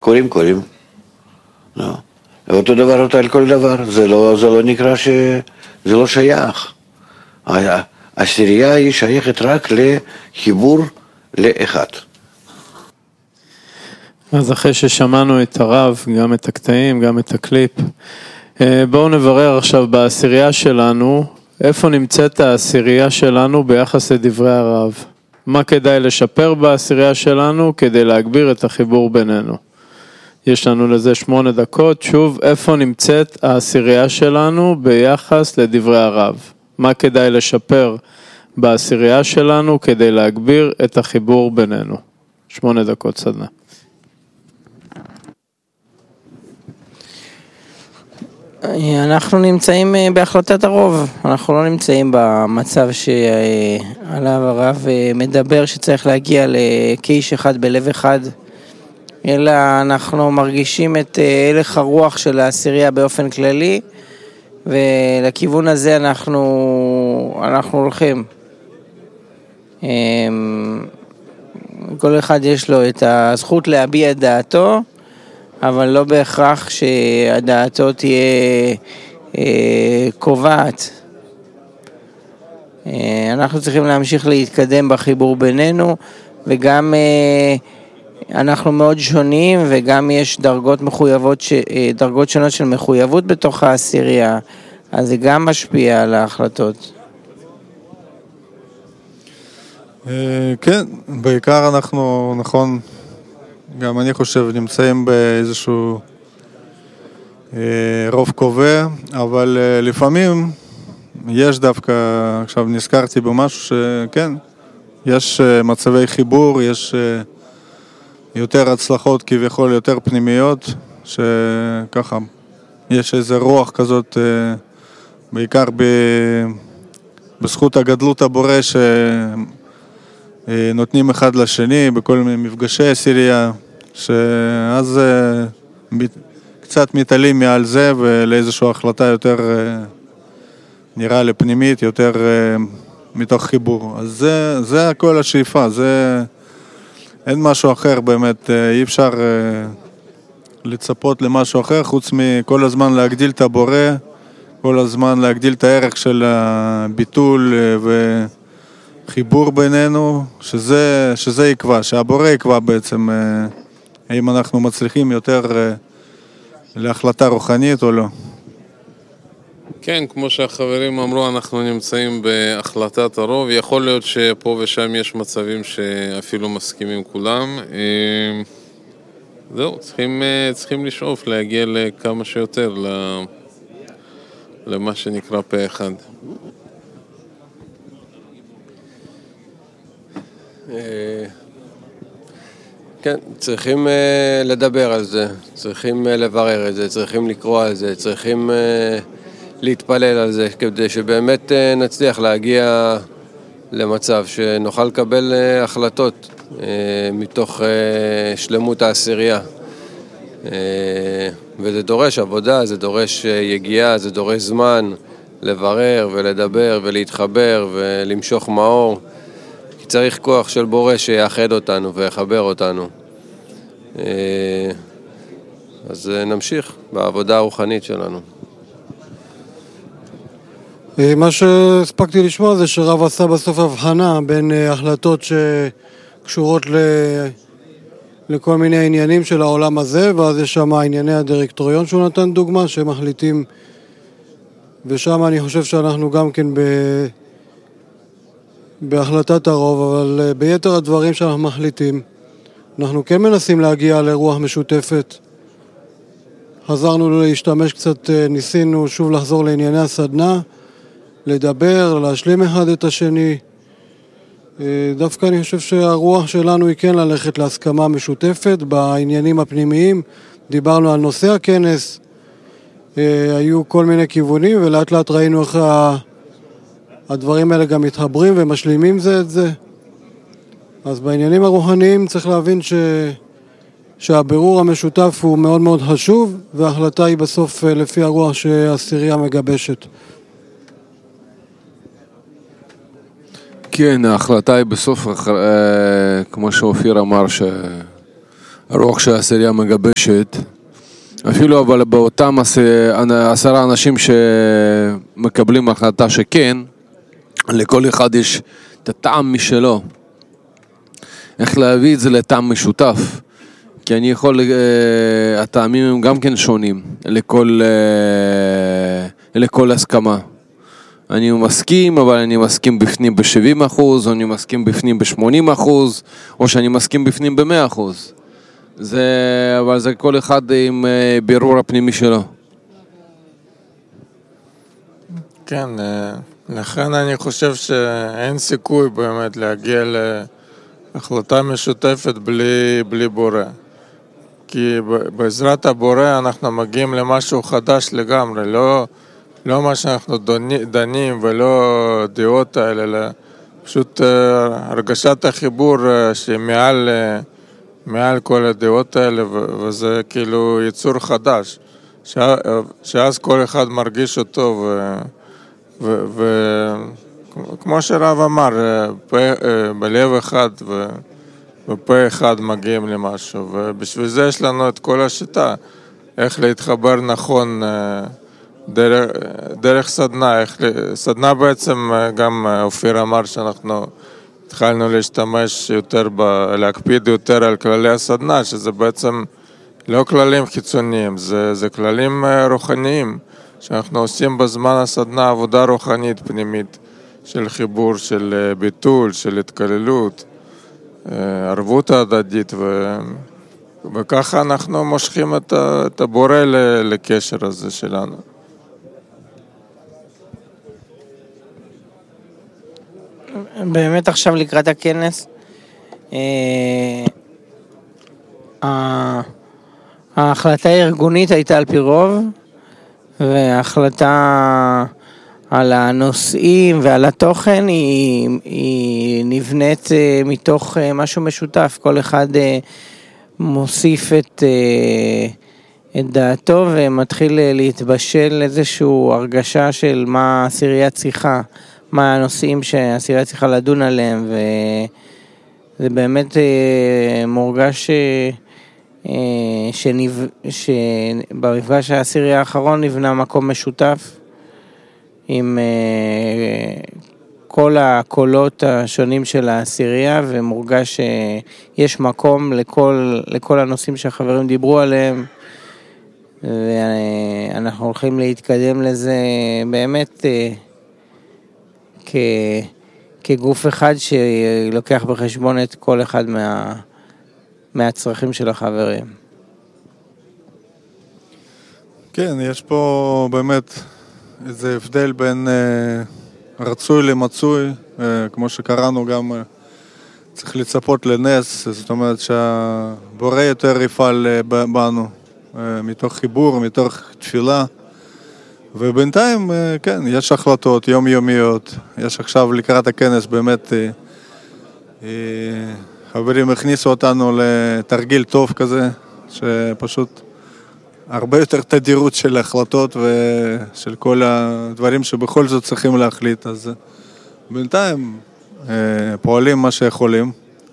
קוראים. לא. אותו דבר על כל דבר, זה לא נקרא זה לא שייך. העשירייה היא שייכת רק לחיבור לאחד. אז אחרי ששמענו את הרב, גם את הקטעים, גם את הקליפ, בואו נברר עכשיו בעשירייה שלנו, איפה נמצאת העשירייה שלנו ביחס לדברי הרב. מה כדאי לשפר בעשירייה שלנו כדי להגביר את החיבור בינינו. יש לנו לזה 8 דקות, שוב, איפה נמצאת העשירייה שלנו ביחס לדברי הרב. מה כדאי לשפר בעשירייה שלנו כדי להגביר את החיבור בינינו. 8 דקות סדנה. אנחנו נמצאים בהחלטת הרוב, אנחנו לא נמצאים במצב שעליו הרב מדבר שצריך להגיע כאיש אחד בלב אחד, אלא אנחנו מרגישים את הלך הרוח של העשירייה באופן כללי, ולכיוון הזה אנחנו הולכים. כל אחד יש לו את הזכות להביע את דעתו, אבל לא בהכרח שהדעתו תהיה קובעת. אנחנו צריכים להמשיך להתקדם בחיבור בינינו, וגם אנחנו מאוד שונים, וגם יש דרגות שונות של מחויבות בתוך העשירייה, אז זה גם משפיע על ההחלטות. כן, בעיקר אנחנו, נכון, גם אני חושב נמצאים באיזשהו רוב קובע, אבל לפעמים יש דווקא, עכשיו נזכרתי במשהו שכן, יש מצבי חיבור, יש יותר הצלחות כביכול, יותר פנימיות, שככה יש איזה רוח כזאת, בעיקר בזכות הגדלות הבורא שנותנים אחד לשני בכל מיני מפגשי עשירייה, שאז קצת מתעלים מעל זה ולאיזושהי החלטה יותר נראה לי פנימית, יותר מתוך חיבור. אז זה הכל השאיפה, אין משהו אחר באמת, אי אפשר לצפות למשהו אחר חוץ מכל הזמן להגדיל את הבורא, כל הזמן להגדיל את הערך של הביטול וחיבור בינינו, שזה יקבע, שהבורא יקבע בעצם האם אנחנו מצליחים יותר להחלטה רוחנית או לא. כן, כמו שהחברים אמרו, אנחנו נמצאים בהחלטת הרוב. יכול להיות שפה ושם יש מצבים שאפילו מסכימים כולם. זהו, צריכים לשאוף להגיע לכמה שיותר למה שנקרא פה אחד. כן, צריכים לדבר על זה, צריכים לברר את זה, צריכים לקרוא על זה, צריכים להתפלל על זה, כדי שבאמת נצליח להגיע למצב שנוכל לקבל החלטות מתוך שלמות העשירייה. וזה דורש עבודה, זה דורש יגיעה, זה דורש זמן לברר ולדבר ולהתחבר ולמשוך מאור. כי צריך כוח של בורא שיאחד אותנו ויחבר אותנו. אז נמשיך בעבודה הרוחנית שלנו. מה שהספקתי לשמוע זה שרב עשה בסוף הבחנה בין החלטות שקשורות לכל מיני עניינים של העולם הזה, ואז יש שם ענייני הדירקטוריון שהוא נתן דוגמה שמחליטים, ושם אני חושב שאנחנו גם כן בהחלטת הרוב, אבל ביתר הדברים שאנחנו מחליטים אנחנו כן מנסים להגיע לרוח משותפת. חזרנו להשתמש קצת, ניסינו שוב לחזור לענייני הסדנה, לדבר, להשלים אחד את השני. דווקא אני חושב שהרוח שלנו היא כן ללכת להסכמה משותפת בעניינים הפנימיים. דיברנו על נושא הכנס, היו כל מיני כיוונים, ולאט לאט ראינו איך הדברים האלה גם מתחברים ומשלימים זה את זה. אז בעניינים הרוחניים צריך להבין שהבירור המשותף הוא מאוד מאוד חשוב, וההחלטה היא בסוף לפי הרוח שהעשירייה מגבשת. כן, ההחלטה היא בסוף, כמו שאופיר אמר, הרוח שהעשירייה מגבשת, אפילו אבל באותם 10 אנשים שמקבלים החלטה שכן, לכל אחד יש את הטעם משלו. איך להביא את זה לטעם משותף? כי אני יכול, הטעמים הם גם כן שונים לכל הסכמה. אני מסכים, אבל אני מסכים בפנים ב-70%, או אני מסכים בפנים ב-80%, או שאני מסכים בפנים ב-100%. אבל זה כל אחד עם בירור הפנימי שלו. כן, לכן אני חושב שאין סיכוי באמת להגיע להחלטה משותפת בלי בורא. כי בעזרת הבורא אנחנו מגיעים למשהו חדש לגמרי, לא מה שאנחנו דנים ולא דעות האלה, אלא פשוט הרגשת החיבור שמעל כל הדעות האלה, וזה כאילו יצור חדש, שאז כל אחד מרגיש אותו, וכמו שרב אמר, בלב אחד ופה אחד מגיעים למשהו, ובשביל זה יש לנו את כל השיטה, איך להתחבר נכון דרך סדנה. סדנה בעצם, גם אופיר אמר שאנחנו התחלנו להשתמש יותר, להקפיד יותר על כללי הסדנה, שזה בעצם לא כללים חיצוניים, זה כללים רוחניים, שאנחנו עושים בזמן הסדנה עבודה רוחנית פנימית, של חיבור, של ביטול, של התקללות, ערבות ההדדית, וככה אנחנו מושכים את הבורא לקשר הזה שלנו. באמת עכשיו לקראת הכנס, ההחלטה הארגונית הייתה על פי רוב, וההחלטה על הנושאים ועל התוכן היא נבנית מתוך משהו משותף. כל אחד מוסיף את דעתו ומתחיל להתבשל איזשהו הרגשה של מה העשירייה צריכה, מה הנושאים שהעשירייה צריכה לדון עליהם, וזה באמת מורגש שבמפגש העשירי האחרון נבנה מקום משותף עם כל הקולות השונים של העשירייה, ומורגש שיש מקום לכל הנושאים שהחברים דיברו עליהם, ואנחנו הולכים להתקדם לזה באמת כגוף אחד שלוקח בחשבון את כל אחד מהצרכים של החברים. כן, יש פה באמת איזה הבדל בין רצוי למצוי, כמו שקראנו גם צריך לצפות לנס, זאת אומרת שהבורא יותר יפעל בנו, מתוך חיבור, מתוך תפילה, ובינתיים, כן, יש החלטות יומיומיות, יש עכשיו לקראת הכנס באמת, חברים הכניסו אותנו לתרגיל טוב כזה, שפשוט הרבה יותר תדירות של החלטות ושל כל הדברים שבכל זאת צריכים להחליט, אז בינתיים פועלים מה שיכולים,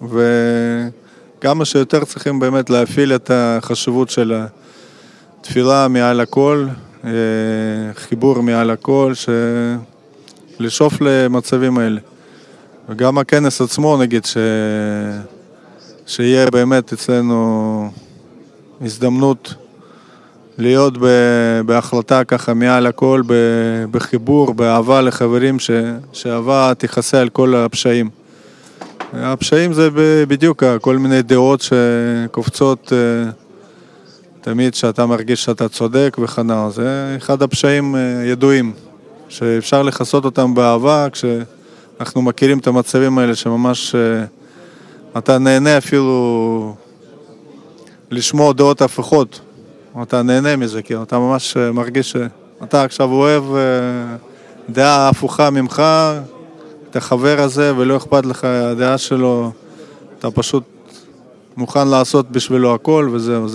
וכמה שיותר צריכים באמת להפעיל את החשיבות של התפילה מעל הכל, חיבור מעל הכל, לשאוף למצבים האלה. וגם הכנס עצמו, נגיד, שיהיה באמת אצלנו הזדמנות להיות בהחלטה ככה מעל הכל, בחיבור, באהבה לחברים, שאהבה תכסה על כל הפשעים. הפשעים זה בדיוק כל מיני דעות שקופצות תמיד שאתה מרגיש שאתה צודק וחנה. זה אחד הפשעים ידועים, שאפשר לחסות אותם באהבה, כשאנחנו מכירים את המצבים האלה שממש אתה נהנה אפילו לשמוע דעות הפוכות. אתה נהנה מזה, כי אתה ממש מרגיש שאתה עכשיו אוהב דעה הפוכה ממך, את החבר הזה, ולא אכפת לך הדעה שלו, אתה פשוט מוכן לעשות בשבילו הכל, וזהו,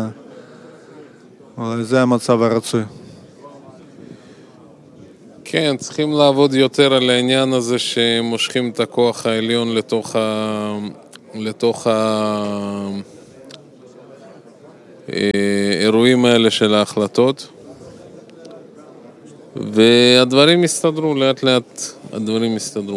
זה המצב הרצוי. כן, צריכים לעבוד יותר על העניין הזה שמושכים את הכוח העליון לתוך האירועים האלה של ההחלטות, והדברים יסתדרו, לאט לאט הדברים יסתדרו.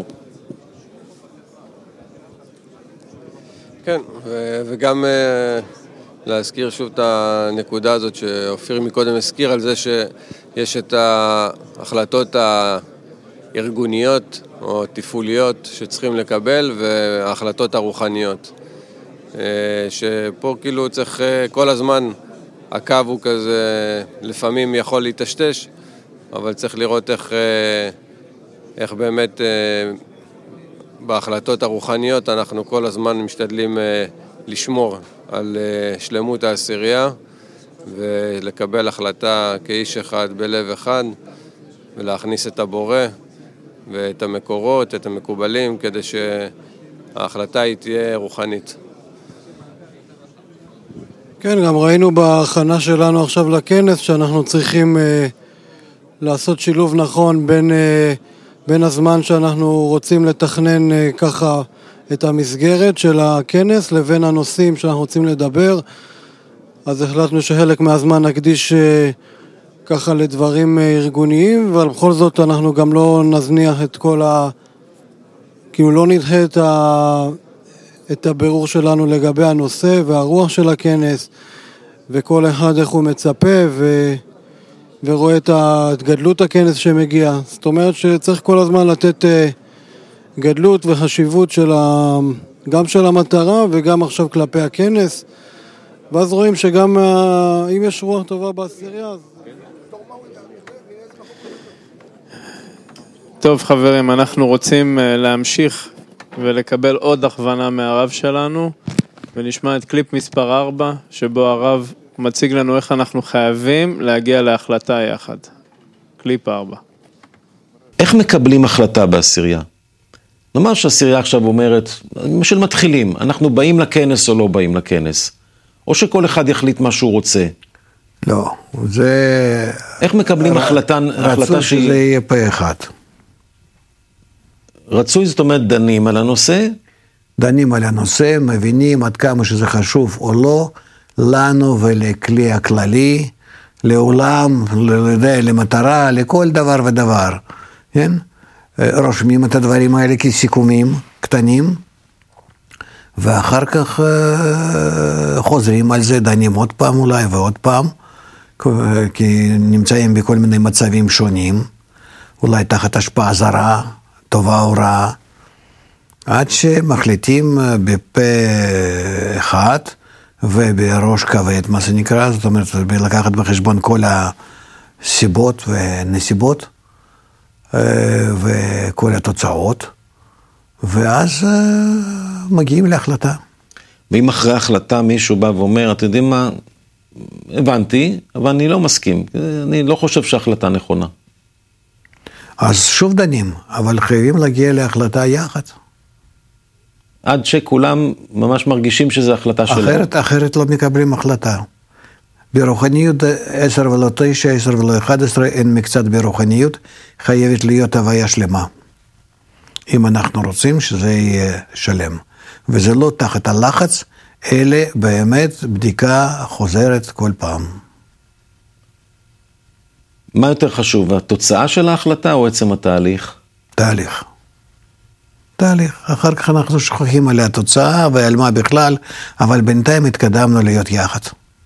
כן, וגם להזכיר שוב את הנקודה הזאת שאופיר מקודם הזכיר על זה שיש את ההחלטות הארגוניות או תפעוליות שצריכים לקבל וההחלטות הרוחניות. שפה כאילו צריך כל הזמן, הקו הוא כזה, לפעמים יכול להתשתש, אבל צריך לראות איך באמת בהחלטות הרוחניות אנחנו כל הזמן משתדלים לשמור על שלמות העשירייה ולקבל החלטה כאיש אחד בלב אחד ולהכניס את הבורא ואת המקורות, את המקובלים, כדי שההחלטה היא תהיה רוחנית. כן, גם ראינו בהכנה שלנו עכשיו לכנס שאנחנו צריכים לעשות שילוב נכון בין הזמן שאנחנו רוצים לתכנן ככה את המסגרת של הכנס לבין הנושאים שאנחנו רוצים לדבר. אז החלטנו שחלק מהזמן נקדיש ככה לדברים ארגוניים, אבל בכל זאת אנחנו גם לא נזניח את כל כאילו לא נדחה את הבירור שלנו לגבי הנושא והרוח של הכנס, וכל אחד איך הוא מצפה ורואה את גדלות הכנס שמגיע. זאת אומרת שצריך כל הזמן לתת גדלות וחשיבות גם של המטרה וגם עכשיו כלפי הכנס, ואז רואים שגם אם יש רוח טובה בעשירייה אז... טוב חברים, אנחנו רוצים להמשיך ולקבל עוד הכוונה מהרב שלנו, ונשמע את קליפ מספר 4, שבו הרב מציג לנו איך אנחנו חייבים להגיע להחלטה יחד. קליפ 4. איך מקבלים החלטה בעשירייה? נאמר שהעשירייה עכשיו אומרת, למשל מתחילים, אנחנו באים לכנס או לא באים לכנס, או שכל אחד יחליט מה שהוא רוצה. לא, זה... איך מקבלים החלטה רצו שזה יהיה פה אחד. רצוי, זאת אומרת, דנים על הנושא? דנים על הנושא, מבינים עד כמה שזה חשוב או לא, לנו ולכלי הכללי, לעולם, למטרה, לכל דבר ודבר. כן? רושמים את הדברים האלה כסיכומים קטנים, ואחר כך חוזרים על זה, דנים עוד פעם אולי ועוד פעם, כי נמצאים בכל מיני מצבים שונים, אולי תחת השפעה זרה, טובה או רעה, עד שמחליטים בפה אחד ובראש כבד, מה זה נקרא, זאת אומרת, לקחת בחשבון כל הסיבות ונסיבות וכל התוצאות, ואז מגיעים להחלטה. ואם אחרי החלטה מישהו בא ואומר, אתם יודעים מה, הבנתי, אבל אני לא מסכים, אני לא חושב שההחלטה נכונה. אז שוב דנים, אבל חייבים להגיע להחלטה יחד. עד שכולם ממש מרגישים שזו החלטה שלהם. אחרת לא מקבלים החלטה. ברוחניות 10 ולא 9, 10 ולא 11, אין מקצת ברוחניות, חייבת להיות הוויה שלמה. אם אנחנו רוצים שזה יהיה שלם. וזה לא תחת הלחץ, אלא באמת בדיקה חוזרת כל פעם. מה יותר חשוב, התוצאה של ההחלטה או עצם התהליך? תהליך. אחר כך אנחנו שוכחים על התוצאה ועל מה בכלל, אבל בינתיים התקדמנו להיות יחד.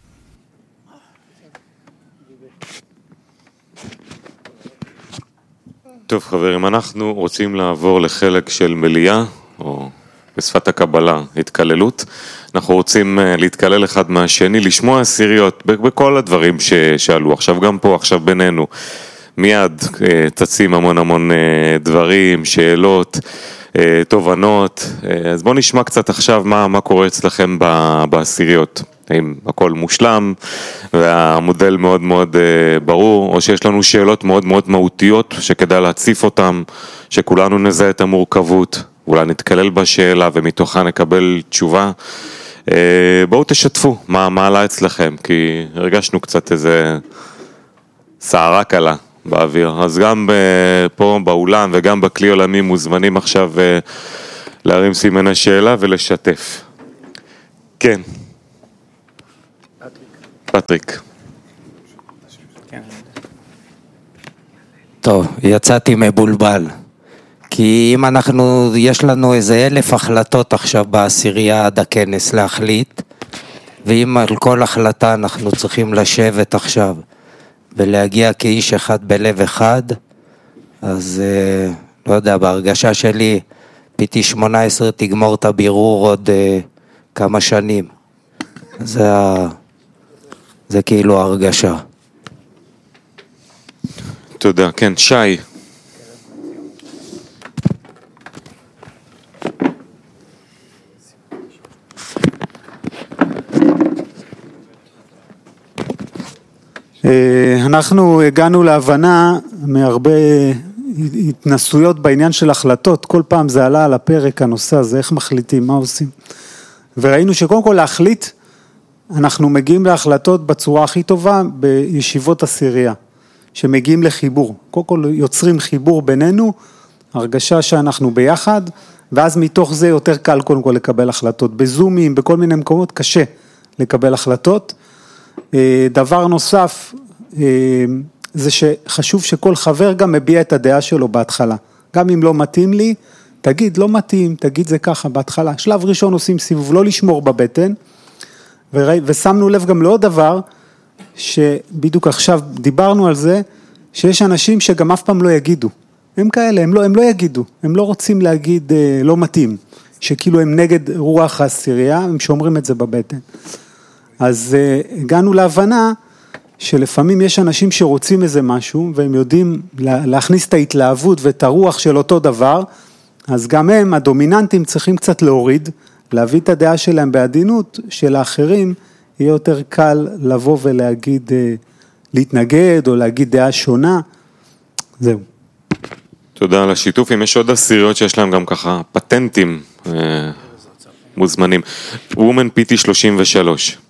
טוב חברים, אנחנו רוצים לעבור לחלק של מליאה, או בשפת הקבלה, התקללות. אנחנו רוצים להתקלל אחד מהשני, לשמוע עשיריות בכל הדברים ששאלו. עכשיו גם פה, עכשיו בינינו, מיד תצאים המון דברים, שאלות, תובנות. אז בואו נשמע קצת עכשיו מה קורה אצלכם בעשיריות. האם הכל מושלם והמודל מאוד מאוד ברור, או שיש לנו שאלות מאוד מאוד מהותיות שכדאי להציף אותם, שכולנו נזהה את המורכבות, אולי נתקלל בשאלה ומתוכה נקבל תשובה. בואו תשתפו מה עלה אצלכם, כי הרגשנו קצת איזה סערה קלה באוויר. אז גם פה באולם וגם בכלי עולמי מוזמנים עכשיו להרים סימן השאלה ולשתף. כן. פטריק. טוב, יצאתי מבולבל. כי אם יש לנו איזה 1,000 החלטות עכשיו בעשירייה עד הכנס להחליט, ואם על כל החלטה אנחנו צריכים לשבת עכשיו ולהגיע כאיש אחד בלב אחד, אז לא יודע, בהרגשה שלי PT18 תגמור את הבירור עוד כמה שנים. זה כאילו הרגשה. תודה, כן, שי. אנחנו הגענו להבנה מהרבה התנסויות בעניין של החלטות, כל פעם זה עלה על הפרק הנושא הזה, איך מחליטים, מה עושים. וראינו שקודם כל להחליט, אנחנו מגיעים להחלטות בצורה הכי טובה בישיבות עשירייה, שמגיעים לחיבור, קודם כל יוצרים חיבור בינינו, הרגשה שאנחנו ביחד, ואז מתוך זה יותר קל קודם כל לקבל החלטות, בזומים, בכל מיני מקומות קשה לקבל החלטות. דבר נוסף, זה שחשוב שכל חבר גם מביע את הדעה שלו בהתחלה, גם אם לא מתאים לי, תגיד לא מתאים, תגיד זה ככה בהתחלה, שלב ראשון עושים סיבוב, לא לשמור בבטן, ושמנו לב גם לעוד דבר, שבדיוק עכשיו דיברנו על זה, שיש אנשים שגם אף פעם לא יגידו, הם כאלה, הם לא יגידו, הם לא רוצים להגיד לא מתאים, שכאילו הם נגד רוח העשירייה, הם שומרים את זה בבטן. אז הגענו להבנה שלפעמים יש אנשים שרוצים איזה משהו, והם יודעים להכניס את ההתלהבות ואת הרוח של אותו דבר, אז גם הם, הדומיננטים, צריכים קצת להוריד, להביא את הדעה שלהם בעדינות, שלאחרים יהיה יותר קל לבוא ולהגיד, להתנגד או להגיד דעה שונה, זהו. תודה על השיתוף, אם יש עוד עשיריות שיש להם גם ככה פטנטים מוזמנים. וומן PT33.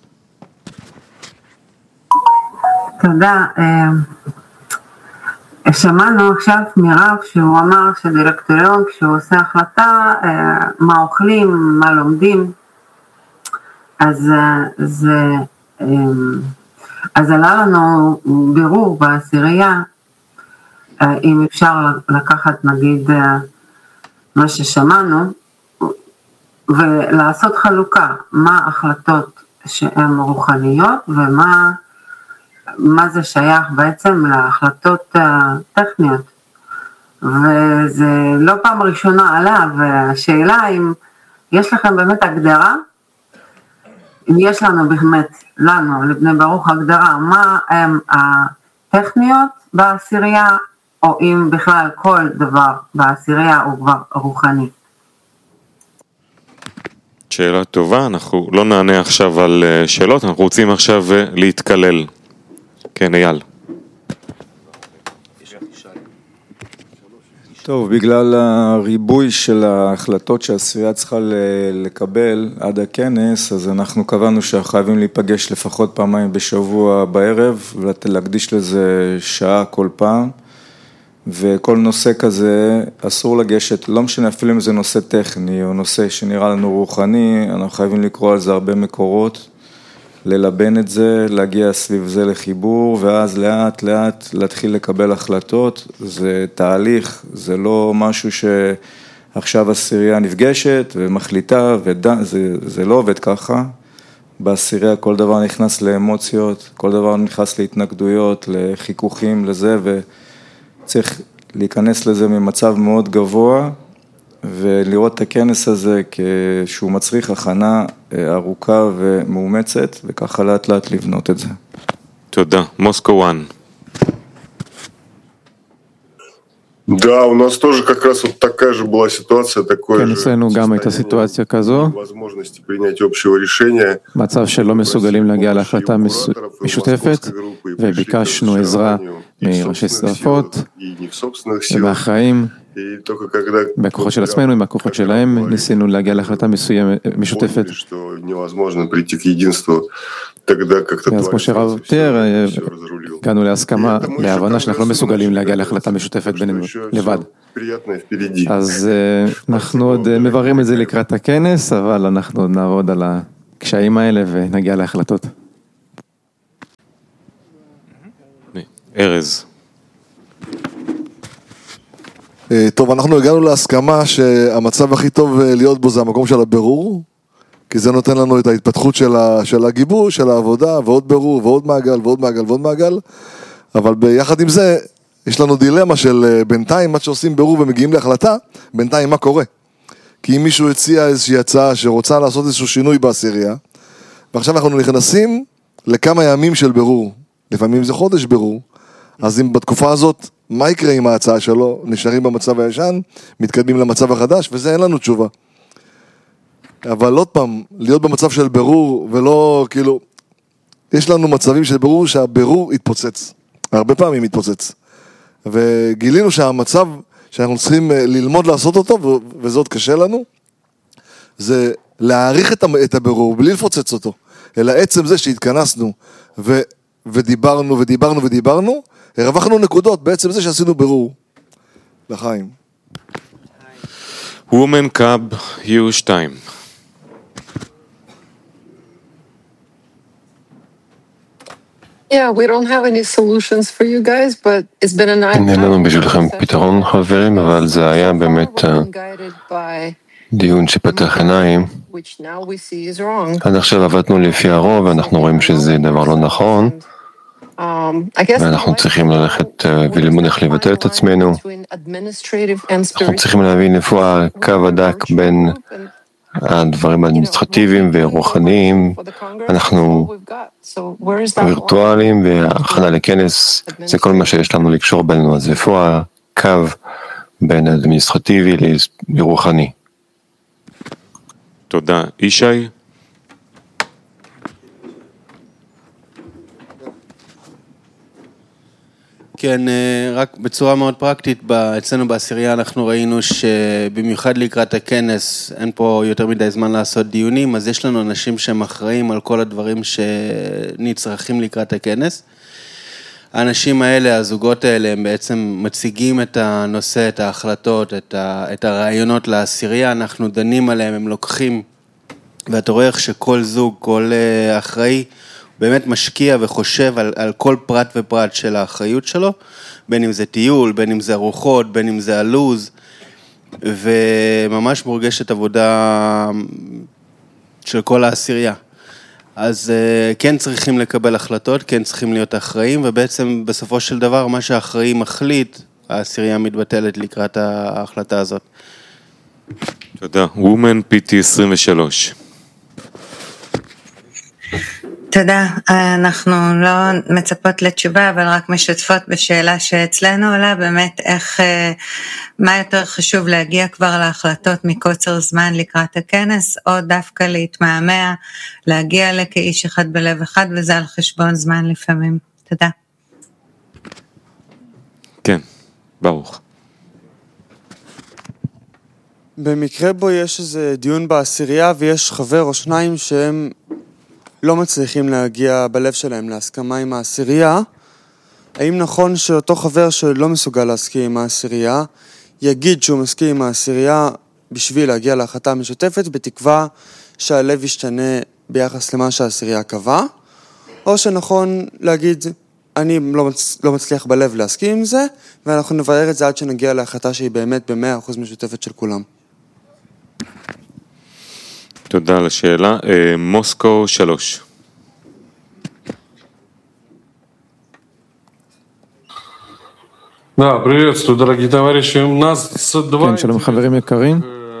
תודה. שמענו עכשיו מרב שהוא אמר שדירקטוריון כשהוא עושה החלטה מה אוכלים, מה לומדים, אז עלה לנו בירור בעשירייה, אם אפשר לקחת נגיד מה ששמענו ולעשות חלוקה, מה החלטות שהן רוחניות ומה זה שייך בעצם להחלטות טכניות. וזה לא פעם ראשונה עלה, והשאלה אם יש לכם באמת הגדרה, אם יש לנו באמת, לנו, לבני ברוך הגדרה, מה הם הטכניות בעשירייה, או אם בכלל כל דבר בעשירייה הוא כבר רוחני. שאלה טובה, אנחנו לא נענה עכשיו על שאלות, אנחנו רוצים עכשיו להתקלל. כן, אייל. טוב, בגלל הריבוי של ההחלטות שהעשירייה צריכה לקבל עד הכנס, אז אנחנו קבענו שחייבים להיפגש לפחות פעמיים בשבוע בערב, ולהקדיש לזה שעה כל פעם, וכל נושא כזה אסור לגשת, לא משנה אפילו אם זה נושא טכני או נושא שנראה לנו רוחני, אנחנו חייבים לקרוא על זה הרבה מקורות, ללבן את זה, להגיע סביב זה לחיבור, ואז לאט לאט להתחיל לקבל החלטות, זה תהליך, זה לא משהו שעכשיו עשירייה נפגשת ומחליטה, זה לא עובד ככה, בעשירייה כל דבר נכנס לאמוציות, כל דבר נכנס להתנגדויות, לחיכוכים, לזה, וצריך להיכנס לזה ממצב מאוד גבוה, ולראות את הכנס הזה כשהוא מצריך הכנה ארוכה ומאומצת, וככה לאט לאט לבנות את זה. תודה. מוסקו 1. Да, у нас тоже как раз вот такая же была ситуация, такое же возможности принять общего решения. מצב שלא מסוגלים להגיע להחלטה משותפת, וביקשנו עזרה מראשי שרפות ומהחיים, בכוחות של עצמנו, עם הכוחות שלהם, ניסינו להגיע להחלטה משותפת. אז כמו שרב תיאר, הגענו להסכמה, להבנה שאנחנו לא מסוגלים להגיע להחלטה משותפת בינינו לבד. אז אנחנו עוד מבררים את זה לקראת הכנס, אבל אנחנו עוד נעבוד על הקשיים האלה ונגיע להחלטות. ארז. טוב, אנחנו הגענו להסכמה שהמצב הכי טוב להיות בו זה המקום של הבירור, כי זה נותן לנו את ההתפתחות של הגיבוש, של העבודה, ועוד בירור, ועוד מעגל, ועוד מעגל, ועוד מעגל, אבל ביחד עם זה, יש לנו דילמה של בינתיים, עד שעושים בירור ומגיעים להחלטה, בינתיים מה קורה? כי אם מישהו הציע איזושהי הצעה שרוצה לעשות איזשהו שינוי בעשירייה, ועכשיו אנחנו נכנסים לכמה ימים של בירור, לפעמים זה חודש בירור, אז אם בתקופה הזאת, מה יקרה עם ההצעה שלו? נשארים במצב הישן, מתקדמים למצב החדש, וזה אין לנו תשובה. אבל עוד פעם, להיות במצב של בירור, ולא כאילו, יש לנו מצבים של בירור שהבירור יתפוצץ. הרבה פעמים יתפוצץ. וגילינו שהמצב שאנחנו צריכים ללמוד לעשות אותו, וזה עוד קשה לנו, זה להעריך את הבירור בלי לפוצץ אותו. אלא עצם זה שהתכנסנו ודיברנו ודיברנו ודיברנו, הרווחנו נקודות בעצם זה שעשינו בירור. לחיים. Woman Cub U2. Yeah, we don't have any solutions for you guys, but it's been a nice אין לנו בשבילכם פתרון, חברים, אבל זה היה באמת דיון שפתח עיניים. עד עכשיו עבדנו לפי הרוב, ואנחנו רואים שזה דבר לא נכון, ואנחנו צריכים ללכת וללמוד איך לבטל את עצמנו. אנחנו צריכים להבין איפה הקו הדק בין הדברים האדמיניסטרטיביים ורוחניים. אנחנו וירטואליים, והכנה לכנס זה כל מה שיש לנו לקשור בינינו. אז איפה הקו בין האדמיניסטרטיבי לרוחני? תודה. ישי? כן, רק בצורה מאוד פרקטית, אצלנו בעשירייה אנחנו ראינו שבמיוחד לקראת הכנס, אין פה יותר מדי זמן לעשות דיונים, אז יש לנו אנשים שהם אחראים על כל הדברים שנצרכים לקראת הכנס. האנשים האלה, הזוגות האלה, הם בעצם מציגים את הנושא, את ההחלטות, את הרעיונות לעשירייה, אנחנו דנים עליהם, הם לוקחים, ואתה רואה איך שכל זוג, כל אחראי, באמת משקיע וחושב על כל פרט ופרט של האחריות שלו, בין אם זה טיול, בין אם זה ארוחות, בין אם זה הלוז, וממש מורגשת עבודה של כל העשירייה. אז כן צריכים לקבל החלטות, כן צריכים להיות אחראים, ובעצם בסופו של דבר מה שהאחראי מחליט, העשירייה מתבטלת לקראת ההחלטה הזאת. תודה. Woman PT 23. תודה, אנחנו לא מצפות לתשובה, אבל רק משתפות בשאלה שאצלנו עולה, באמת איך, מה יותר חשוב להגיע כבר להחלטות מקוצר זמן לקראת הכנס, או דווקא להתמהמה, להגיע לכאיש אחד בלב אחד, וזה על חשבון זמן לפעמים. תודה. כן, ברוך. במקרה בו יש איזה דיון בעשירייה, ויש חבר או שניים שהם לא מצליחים להגיע בלב שלהם להסכמה עם העשירייה, האם נכון שאותו חבר שלא מסוגל להסכים עם העשירייה, יגיד שהוא מסכים עם העשירייה בשביל להגיע להחלטה המשותפת, בתקווה שהלב ישתנה ביחס למה שהעשירייה קבע, או שנכון להגיד, אני לא מצליח בלב להסכים עם זה, ואנחנו נברר את זה עד שנגיע להחלטה שהיא באמת ב100% משותפת של כולם. תודה על השאלה. מוסקו 3. Да, приветствую, дорогие товарищи. У нас כן, שלום חברים יקרים.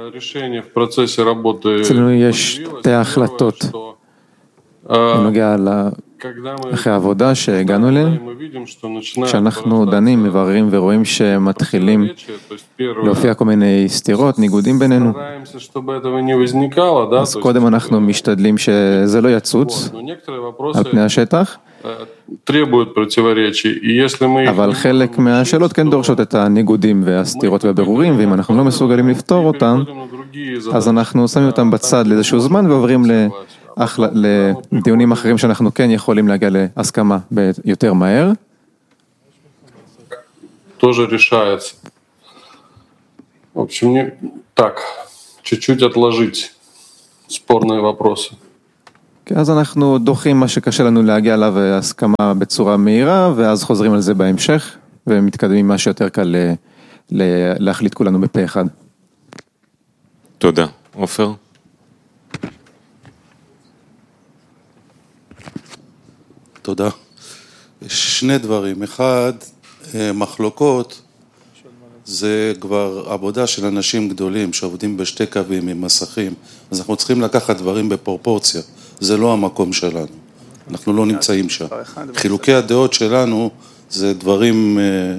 אצלנו יש שתי החלטות בנוגע אחרי העבודה שהגענו אליהן, כשאנחנו דנים, מבררים ורואים שמתחילים להופיע כל מיני סתירות, ניגודים בינינו. אז קודם אנחנו משתדלים שזה לא יצוץ על פני השטח, אבל חלק מהשאלות כן דורשות את הניגודים והסתירות והבירורים, ואם אנחנו לא מסוגלים לפתור אותם, אז אנחנו שמים אותם בצד לאיזשהו זמן ועוברים לדיונים אחרים שאנחנו כן יכולים להגיע להסכמה יותר מהר. Тоже решается. В общем, так, чуть-чуть отложить спорные вопросы. כי אז אנחנו דוחים מה שקשה לנו להגיע אליו הסכמה בצורה מהירה, ואז חוזרים על זה בהמשך, ומתקדמים מה שיותר קל להחליט כולנו בפה אחד. תודה. עופר? תודה. שני דברים. אחד, מחלוקות, זה כבר עבודה של אנשים גדולים שעובדים בשתי קווים עם מסכים, אז אנחנו צריכים לקחת דברים בפרופורציה, זה לא המקום שלנו, אנחנו לא נמצאים שם. חילוקי הדעות שלנו זה דברים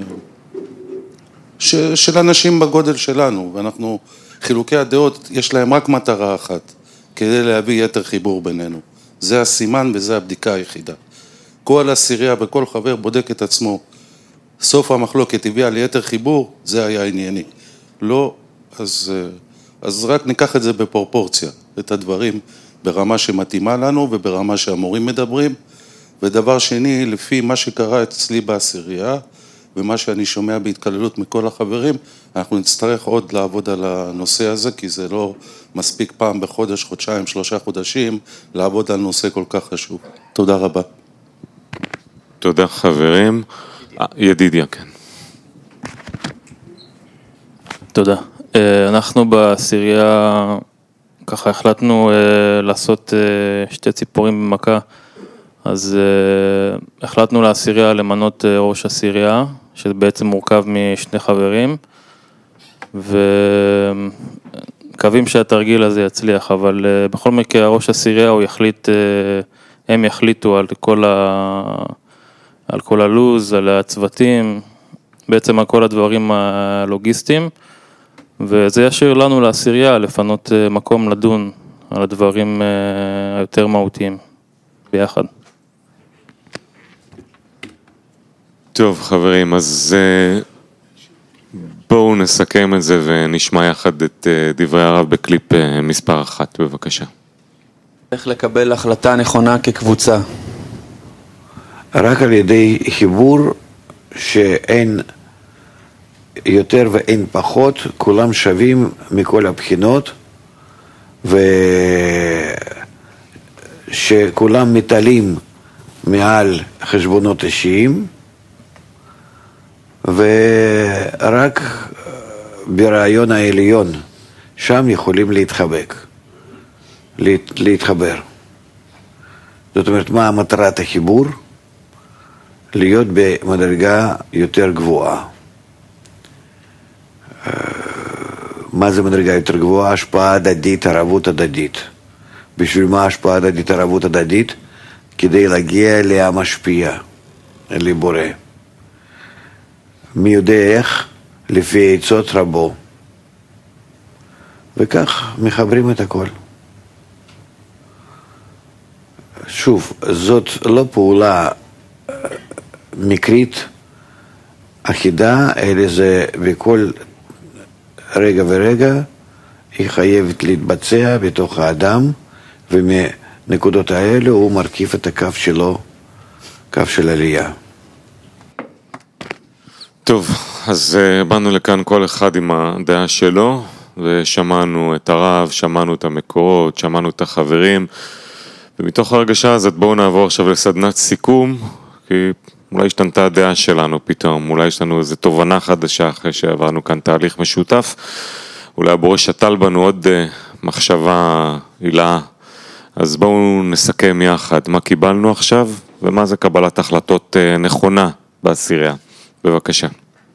של אנשים בגודל שלנו, ואנחנו, חילוקי הדעות יש להם רק מטרה אחת, כדי להביא יתר חיבור בינינו. זה הסימן וזה הבדיקה היחידה. כל עשירייה וכל חבר בודק את עצמו, סוף המחלוקת הביאה ליתר חיבור, זה היה ענייני. לא, אז רק ניקח את זה בפרופורציה, את הדברים ברמה שמתאימה לנו וברמה שהמורים מדברים. ודבר שני, לפי מה שקרה אצלי בעשירייה, ומה שאני שומע בהתקללות מכל החברים, אנחנו נצטרך עוד לעבוד על הנושא הזה, כי זה לא מספיק פעם בחודש, חודשיים, 3 חודשים, לעבוד על נושא כל כך חשוב. תודה רבה. תודה חברים. ידידיה, כן. תודה. אנחנו בעשירייה, ככה החלטנו לעשות 2 ציפורים במכה, אז החלטנו לעשירייה למנות ראש עשירייה, שזה בעצם מורכב מ2 חברים, ומקווים שהתרגיל הזה יצליח, אבל בכל מקרה ראש עשירייה הוא יחליט, הם יחליטו על כל הלוז, על הצוותים, בעצם על כל הדברים הלוגיסטיים, וזה ישאיר לנו לעשירייה לפנות מקום לדון על הדברים היותר מהותיים ביחד. טוב חברים, אז בואו נסכם את זה ונשמע יחד את דברי הרב בקליפ מספר 1, בבקשה. איך לקבל החלטה נכונה כקבוצה? רק על ידי חיבור שאין יותר ואין פחות, כולם שווים מכל הבחינות, ושכולם מתעלים מעל חשבונות אישיים, ורק ברעיון העליון, שם יכולים להתחבר. זאת אומרת, מה מטרת החיבור? להיות במדרגה יותר גבוהה. מה זה מדרגה יותר גבוהה? השפעה הדדית, ערבות הדדית. בשביל מה השפעה הדדית, ערבות הדדית? כדי להגיע להמשפיע, לבורא. מי יודע איך? לפי עצות רבו. וכך מחברים את הכל. שוב, זאת לא פעולה מקרית אחידה, אלא זה בכל רגע ורגע היא חייבת להתבצע בתוך האדם, ומנקודות האלה הוא מרכיב את הקו שלו, קו של עלייה. טוב, אז באנו לכאן כל אחד עם הדעה שלו, ושמענו את הרב, שמענו את המקורות, שמענו את החברים, ומתוך הרגשה הזאת בואו נעבור עכשיו לסדנת סיכום, כי אולי השתנתה הדעה שלנו פתאום, אולי יש לנו איזו תובנה חדשה אחרי שעברנו כאן תהליך משותף, אולי הבורא שתל בנו עוד מחשבה הילה, אז בואו נסכם יחד מה קיבלנו עכשיו, ומה זה קבלת החלטות נכונה בעשירייה. בבקשה.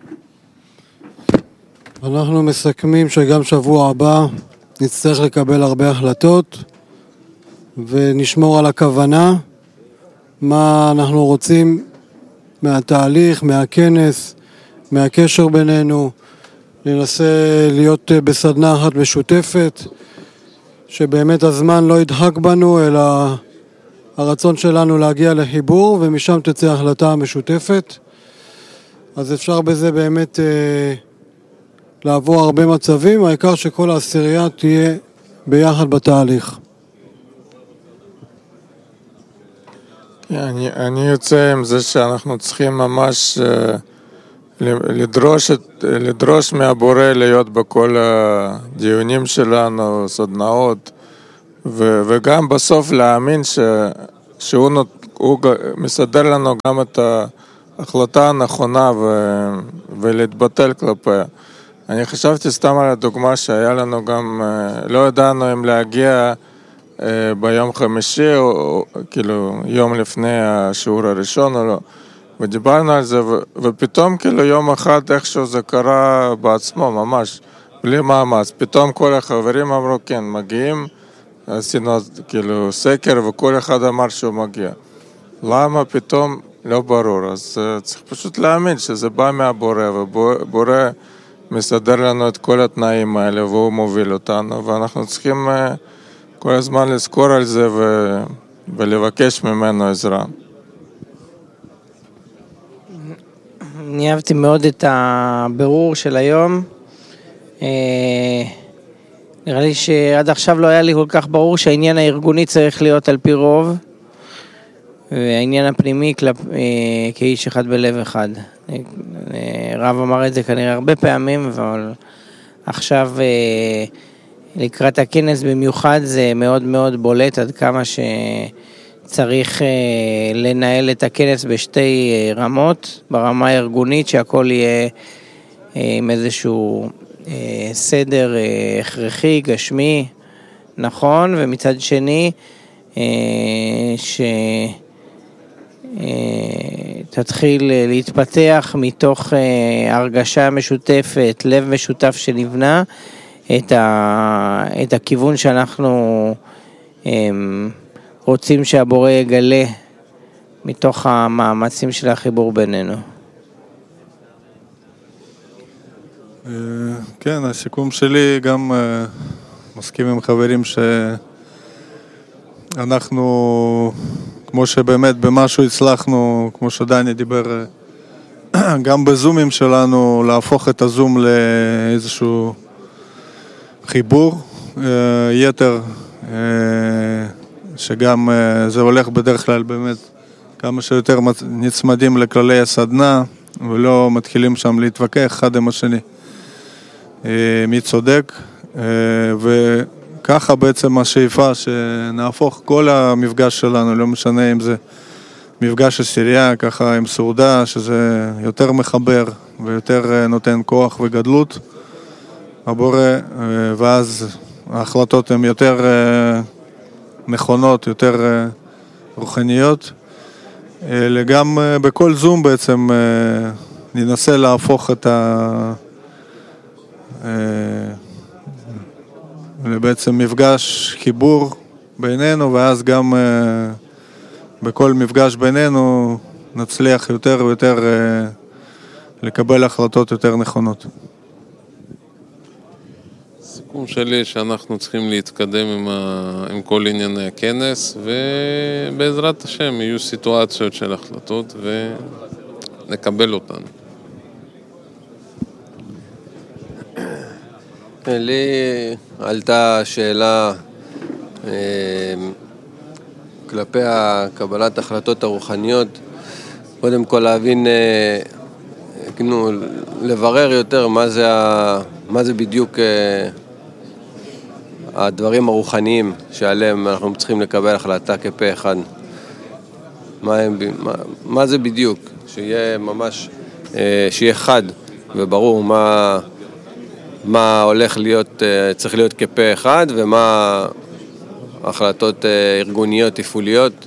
אנחנו מסכמים שגם שבוע הבא נצטרך לקבל הרבה החלטות, ונשמור על הכוונה, מה אנחנו רוצים מהתהליך, מהכנס, מהקשר בינינו, ננסה להיות בסדנה אחת משותפת, שבאמת הזמן לא ידחק בנו, אלא הרצון שלנו להגיע לחיבור, ומשם תצא החלטה משותפת. אז אפשר בזה באמת לעבור הרבה מצבים, העיקר שכל העשירייה תהיה ביחד בתהליך. אני יוצא עם זה שאנחנו צריכים ממש לדרוש מהבורא להיות בכל הדיונים שלנו, סדנאות, וגם בסוף להאמין שהוא מסדר לנו גם את ההחלטה הנכונה ולהתבטל כלפיה. אני חשבתי סתם על הדוגמה שהיה לנו גם, לא ידענו אם להגיע ביום חמישי או כאילו יום לפני השיעור הראשון או לא, ודיברנו על זה ופתאום כאילו יום אחד איכשהו זה קרה בעצמו ממש בלי מאמץ, פתאום כל החברים אמרו כן מגיעים, עשינו כאילו סקר וכל אחד אמר שהוא מגיע. למה פתאום? לא ברור, אז צריך פשוט להאמין שזה בא מהבורא, ובורא מסדר לנו את כל התנאים האלה והוא מוביל אותנו, ואנחנו צריכים כל הזמן לזכור על זה ולבקש ממנו עזרה. אני אהבתי מאוד את הבירור של היום. נראה לי שעד עכשיו לא היה לי כל כך ברור שהעניין הארגוני צריך להיות על פי רוב, והעניין הפנימי כאיש אחד בלב אחד. רב אמר את זה כנראה הרבה פעמים, אבל עכשיו לקראת הכנס במיוחד זה מאוד מאוד בולט עד כמה שצריך לנהל את הכנס בשתי רמות, ברמה הארגונית שהכל יהיה עם איזשהו סדר הכרחי, גשמי, נכון, ומצד שני שתתחיל להתפתח מתוך הרגשה משותפת, לב משותף שנבנה את הכיוון שאנחנו רוצים שהבורא יגלה מתוך המאמצים של החיבור בינינו. כן, הסיכום שלי גם מסכים עם חברים שאנחנו, כמו שבאמת במשהו הצלחנו, כמו שדני דיבר, גם בזומים שלנו, להפוך את הזום לאיזשהו חיבור יתר, שגם זה הולך בדרך כלל באמת כמה שיותר נצמדים לכללי הסדנה, ולא מתחילים שם להתווכח אחד עם השני. מי צודק, וככה בעצם השאיפה שנהפוך כל המפגש שלנו, לא משנה אם זה מפגש עשירייה, ככה עם סעודה, שזה יותר מחבר ויותר נותן כוח וגדלות הבורא, ואז ההחלטות הן יותר נכונות, יותר רוחניות. גם בכל זום בעצם ננסה להפוך את בעצם מפגש חיבור בינינו, ואז גם בכל מפגש בינינו נצליח יותר ויותר לקבל החלטות יותר נכונות. הסיכום שלי שאנחנו צריכים להתקדם עם כל ענייני הכנס, ובעזרת השם יהיו סיטואציות של החלטות ונקבל אותן. לי עלתה שאלה כלפי קבלת החלטות הרוחניות, קודם כל להבין, לברר יותר מה זה בדיוק הדברים הרוחניים שעליהם אנחנו צריכים לקבל החלטה כפה אחד. מה זה בדיוק? שיהיה ממש, שיהיה חד וברור מה הולך להיות, צריך להיות כפה אחד, ומה החלטות ארגוניות, תפעוליות.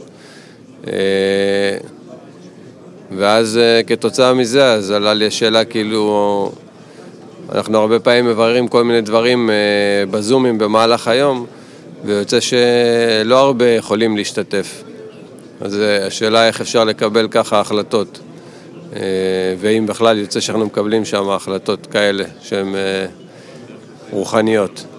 ואז כתוצאה מזה, אז עלה לי השאלה כאילו, אנחנו הרבה פעמים מבררים כל מיני דברים בזומים במהלך היום, ויוצא שלא הרבה יכולים להשתתף. אז השאלה איך אפשר לקבל ככה החלטות, ואם בכלל יוצא שאנחנו מקבלים שם החלטות כאלה שהן רוחניות.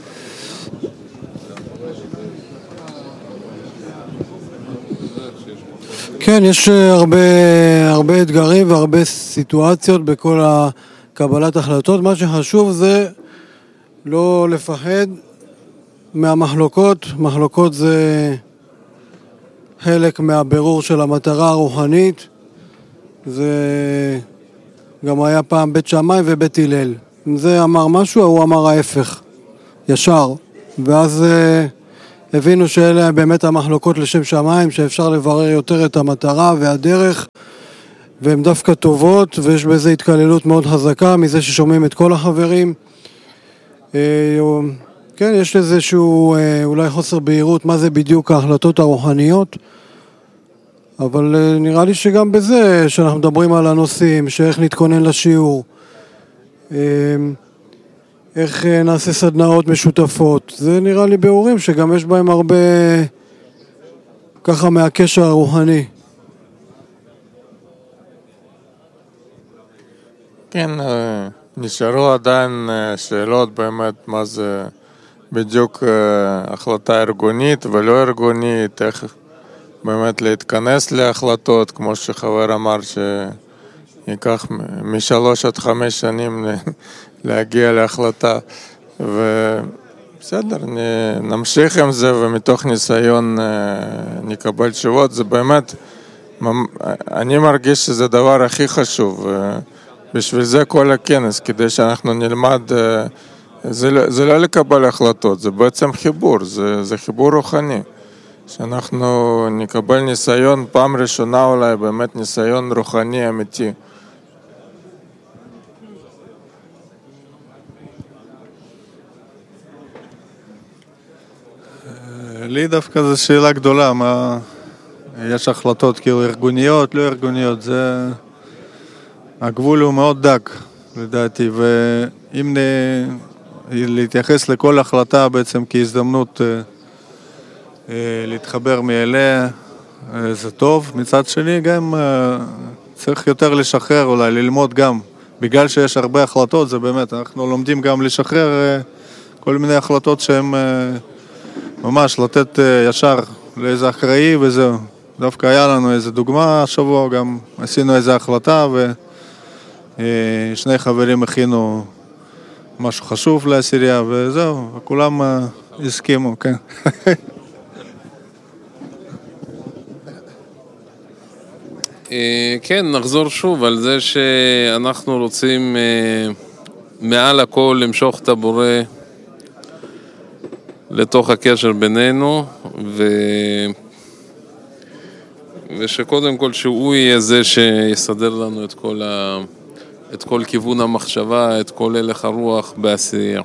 כן, יש הרבה אתגרים והרבה סיטואציות בכל קבלת החלטות. מה שחשוב זה לא לפחד מהמחלוקות. מחלוקות זה חלק מהבירור של המטרה הרוחנית. זה גם היה פעם בית שמאי ובית הלל. אם זה אמר משהו, הוא אמר ההפך, ישר. ואז הבינו שאלה באמת המחלוקות לשם שמיים, שאפשר לברר יותר את המטרה והדרך, והן דווקא טובות, ויש בזה התקללות מאוד חזקה, מזה ששומעים את כל החברים. כן, יש איזשהו אולי חוסר בהירות, מה זה בדיוק ההחלטות הרוחניות, אבל נראה לי שגם בזה, שאנחנו מדברים על הנושאים, שאיך נתכונן לשיעור, איך נעשה סדנאות משותפות, זה נראה לי ביאורים שגם יש בהם הרבה ככה מהקשר הרוחני. כן, נשארו עדיין שאלות באמת מה זה בדיוק החלטה ארגונית ולא ארגונית, איך באמת להתכנס להחלטות, כמו שחבר אמר ייקח מ3 עד 5 שנים להגיע להחלטה, ובסדר, נמשיך עם זה ומתוך ניסיון נקבל תשובות. זה באמת, אני מרגיש שזה הדבר הכי חשוב, בשביל זה כל הכנס, כדי שאנחנו נלמד, זה לא לקבל החלטות, זה בעצם חיבור, זה חיבור רוחני, שאנחנו נקבל ניסיון, פעם ראשונה אולי באמת ניסיון רוחני אמיתי. לי דווקא זו שאלה גדולה, מה יש החלטות כאילו ארגוניות, לא ארגוניות, זה הגבול הוא מאוד דק לדעתי, ואם להתייחס לכל החלטה בעצם כהזדמנות להתחבר מאליה, זה טוב. מצד שני גם צריך יותר לשחרר, אולי ללמוד גם, בגלל שיש הרבה החלטות, זה באמת, אנחנו לומדים גם לשחרר כל מיני החלטות שהן ממש לתת ישר לאיזה אחראי וזהו. דווקא היה לנו איזה דוגמה השבוע, גם עשינו איזה החלטה ושני חברים הכינו משהו חשוב לעשירייה וזהו, וכולם הסכימו, כן. כן, נחזור שוב על זה שאנחנו רוצים מעל הכל למשוך את הבורא לתוך הקשר בינינו, ושקודם כל שהוא יהיה זה שיסדר לנו את כל כיוון המחשבה, את כל הלך הרוח בעשייה.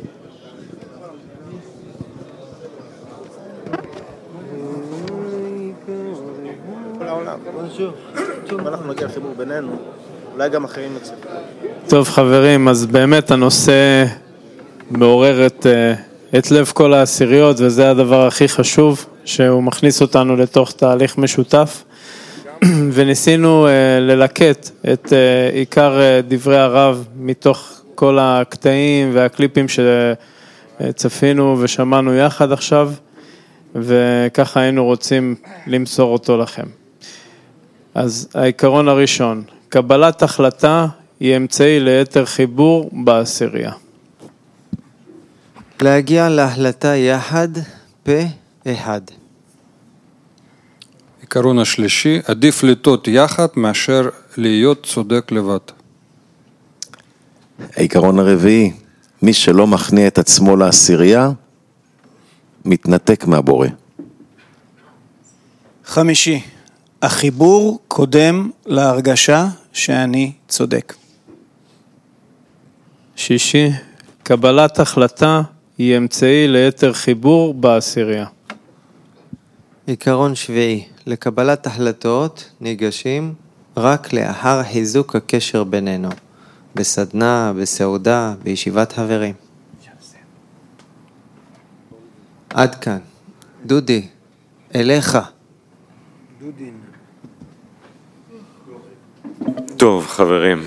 אנחנו נגיע לחיבור בינינו, אולי גם אחרים נצליח. טוב חברים, אז באמת הנושא מעורר את לב כל העשיריות, וזה הדבר הכי חשוב, שהוא מכניס אותנו לתוך תהליך משותף, וניסינו ללקט את עיקר דברי הרב מתוך כל הקטעים והקליפים שצפינו ושמענו יחד עכשיו, וככה היינו רוצים למסור אותו לכם. אז העיקרון הראשון, קבלת החלטה היא אמצעי ליתר חיבור בעשירייה. להגיע להחלטה יחד פה אחד. עיקרון השלישי, עדיף לטעות יחד מאשר להיות צודק לבד. העיקרון הרביעי, מי שלא מכניע את עצמו לעשירייה, מתנתק מהבורא. חמישי, החיבור קודם להרגשה שאני צודק. שישי, קבלת החלטה היא אמצעי ליתר חיבור בעשירייה. עיקרון שביעי, לקבלת החלטות ניגשים רק לאחר חיזוק הקשר בינינו, בסדנה, בסעודה, בישיבת חברים. עד כאן. דודי, אליך. טוב חברים,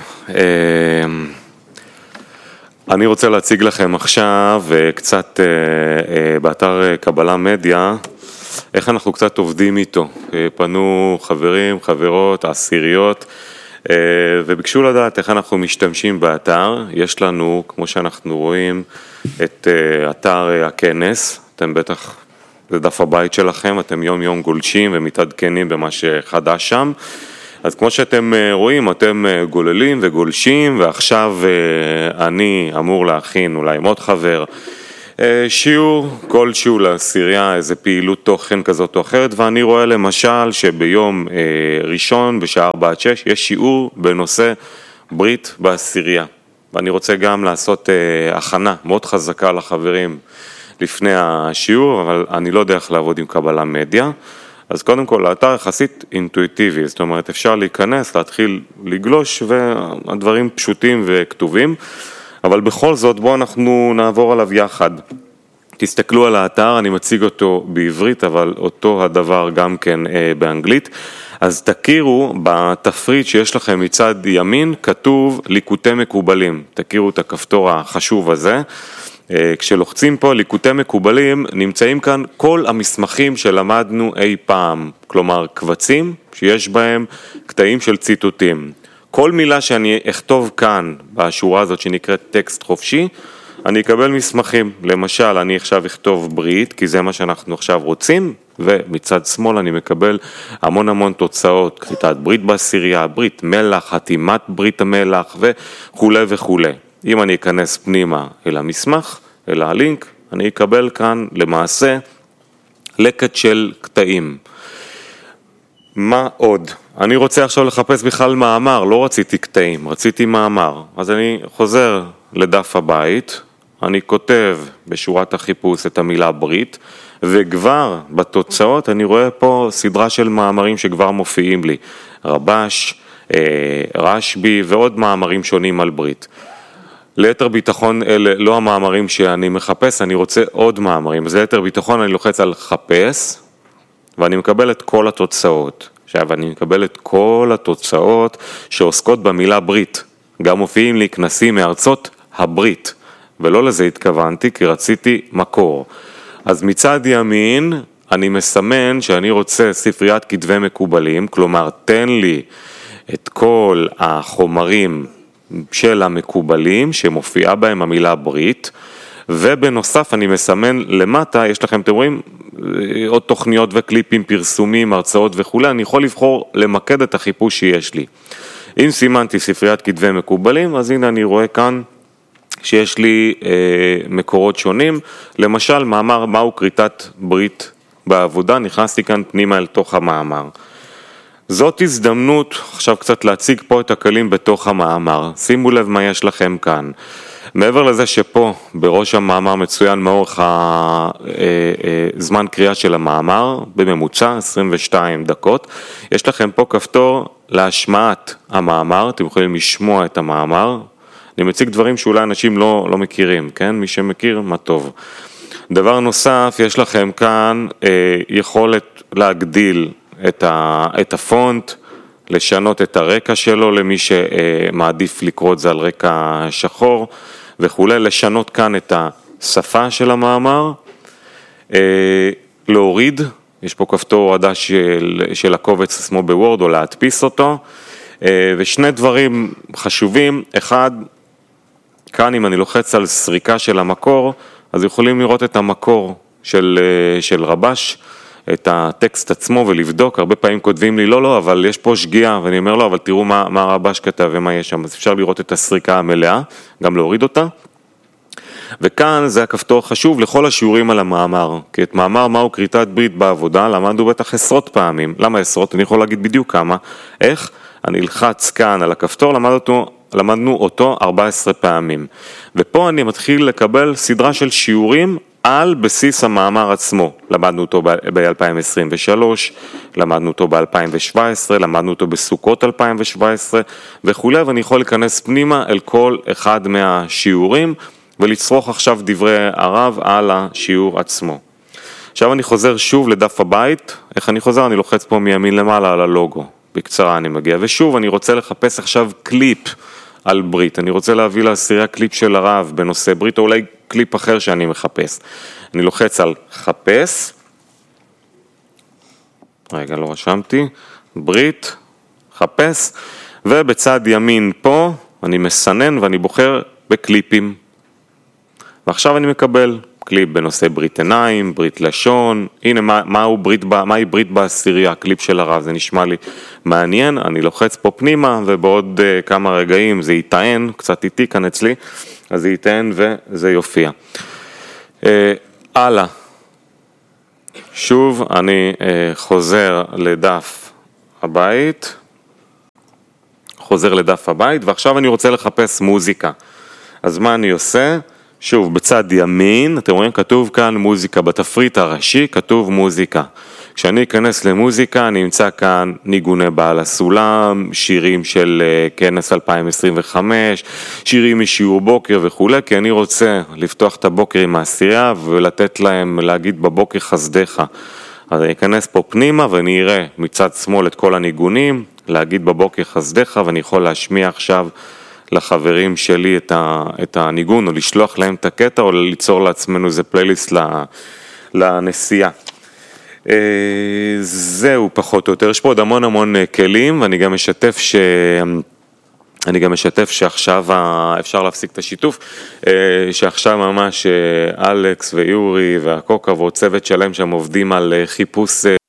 אני רוצה להציג לכם עכשיו קצת באתר קבלה מדיה, איך אנחנו קצת עובדים איתו. פנו חברים, חברות, עשיריות, וביקשו לדעת איך אנחנו משתמשים באתר. יש לנו, כמו שאנחנו רואים, את אתר הכנס, אתם בטח, זה דף הבית שלכם, אתם יום יום גולשים ומתעדכנים במה שחדש שם. אז כמו שאתם רואים, אתם גוללים וגולשים, ועכשיו אני אמור להכין אולי עם עוד חבר שיעור, כל שיעור לעשירייה, איזה פעילות תוכן כזאת או אחרת, ואני רואה למשל שביום ראשון בשעה 4-6 יש שיעור בנושא ברית בעשירייה, ואני רוצה גם לעשות הכנה מאוד חזקה לחברים לפני השיעור, אבל אני לא יודע איך לעבוד עם קבלה מדיה, אז קודם כל האתר יחסית אינטואיטיבי, זאת אומרת אפשר להיכנס, להתחיל לגלוש, והדברים פשוטים וכתובים, אבל בכל זאת בואו אנחנו נעבור עליו יחד. תסתכלו על האתר, אני מציג אותו בעברית, אבל אותו הדבר גם כן באנגלית. אז תכירו בתפריט שיש לכם מצד ימין, כתוב ליקוטי מקובלים. תכירו את הכפתור החשוב הזה. כשלוחצים פה ליקוטי מקובלים, נמצאים כאן כל המסמכים שלמדנו אי פעם. כלומר, קבצים שיש בהם קטעים של ציטוטים. כל מילה שאני אכתוב כאן, בשורה הזאת שנקראת טקסט חופשי, אני אקבל מסמכים. למשל, אני עכשיו אכתוב ברית, כי זה מה שאנחנו עכשיו רוצים, ומצד שמאל אני מקבל המון תוצאות, כריתת ברית בעשירייה, ברית מלח, חתימת ברית המלח וכו' וכו'. אם אני אכנס פנימה אל המסמך, אל הלינק, אני אקבל כאן למעשה לקט של קטעים. מה עוד? אני רוצה עכשיו לחפש בכלל מאמר, לא רציתי קטעים, רציתי מאמר. אז אני חוזר לדף הבית, אני כותב בשורת החיפוש את המילה ברית, וכבר בתוצאות אני רואה פה סדרה של מאמרים שכבר מופיעים לי. רבש, רשבי ועוד מאמרים שונים על ברית. ליתר ביטחון אלה לא המאמרים שאני מחפש, אני רוצה עוד מאמרים. אז ליתר ביטחון אני לוחץ על חפש, ואני מקבל את כל התוצאות. עכשיו אני מקבל את כל התוצאות שעוסקות במילה ברית. גם מופיעים לי כנסים מארצות הברית, ולא לזה התכוונתי כי רציתי מקור. אז מצד ימין אני מסמן שאני רוצה ספריית כתבי מקובלים, כלומר תן לי את כל החומרים של המקובלים שמופיעה בהם המילה ברית, ובנוסף אני מסמן למטה, יש לכם, אתם רואים, עוד תוכניות וקליפים, פרסומים, הרצאות וכו', אני יכול לבחור למקד את החיפוש שיש לי. אם סימנתי ספריית כתבי מקובלים, אז הנה אני רואה כאן שיש לי מקורות שונים, למשל מאמר מהו כריתת ברית בעבודה, נכנסתי כאן פנימה אל תוך המאמר. זאת הזדמנות עכשיו קצת להציג פה את הכלים בתוך המאמר, שימו לב מה יש לכם כאן. מעבר לזה שפה בראש המאמר מצוין מאורך זמן קריאה של המאמר, בממוצע 22 דקות, יש לכם פה כפתור להשמעת המאמר, אתם יכולים לשמוע את המאמר, אני מציג דברים שאולי אנשים לא מכירים, כן? מי שמכיר, מה טוב. דבר נוסף, יש לכם כאן יכולת להגדיל את הפונט, לשנות את הרקע שלו למי שמעדיף לקרוא את זה על רקע שחור וכו', לשנות כאן את השפה של המאמר, להוריד, יש פה כפתור הורדה של הקובץ עצמו בוורד או להדפיס אותו, ושני דברים חשובים, אחד, כאן אם אני לוחץ על סריקה של המקור, אז יכולים לראות את המקור של רבש, את הטקסט עצמו ולבדוק, הרבה פעמים כותבים לי, לא, אבל יש פה שגיאה, ואני אומר לו, אבל תראו מה רבש כתב ומה יש שם, אז אפשר לראות את הסריקה המלאה, גם להוריד אותה. וכאן זה הכפתור חשוב לכל השיעורים על המאמר, כי את מאמר מהו כריתת ברית בעבודה, למדנו בטח עשרות פעמים. למה עשרות? אני יכול להגיד בדיוק כמה. איך? אני אלחץ כאן על הכפתור, למדנו אותו 14 פעמים. ופה אני מתחיל לקבל סדרה של שיעורים על בסיס המאמר עצמו. למדנו אותו ב-2023, למדנו אותו ב-2017, למדנו אותו בסוכות 2017 וכו', ואני יכול להיכנס פנימה אל כל אחד מהשיעורים ולצרוך עכשיו דברי הרב על השיעור עצמו. עכשיו אני חוזר שוב לדף הבית. איך אני חוזר? אני לוחץ פה מימין למעלה על הלוגו. בקצרה אני מגיע. ושוב אני רוצה לחפש עכשיו קליפ על ברית. אני רוצה להביא לעשירייה קליפ של הרב בנושא ברית, או אולי קליפ אחר שאני מחפש. אני לוחץ על חפש. רגע, לא רשמתי. ברית, חפש. ובצד ימין פה אני מסנן ואני בוחר בקליפים. ועכשיו אני מקבל קליפ בנושא ברית עיניים, ברית לשון, הנה מהי ברית בעשירייה, קליפ של הרב, זה נשמע לי מעניין, אני לוחץ פה פנימה ובעוד כמה רגעים זה יטען, קצת איטי כאן אצלי, אז זה יטען וזה יופיע. הלאה. שוב אני חוזר לדף הבית, ועכשיו אני רוצה לחפש מוזיקה. אז מה אני עושה? שוב, בצד ימין, אתם רואים, כתוב כאן מוזיקה, בתפריט הראשי כתוב מוזיקה. כשאני אכנס למוזיקה, אני אמצא כאן ניגוני בעל הסולם, שירים של כנס 2025, שירים משיעור בוקר וכו', כי אני רוצה לפתוח את הבוקר עם העשירייה ולתת להם להגיד בבוקר חסדך. אז אני אכנס פה פנימה ואני אראה מצד שמאל את כל הניגונים, להגיד בבוקר חסדך, ואני יכול להשמיע עכשיו לחברים שלי את הניגון, או לשלוח להם את הקטע, או ליצור לעצמנו איזה פלייליסט לנסיעה. זהו פחות או יותר, יש פה עוד המון כלים, ואני גם משתף שעכשיו אפשר להפסיק את השיתוף, שעכשיו ממש אלכס ויורי והקוקה ועוד צוות שלהם שם עובדים על חיפוש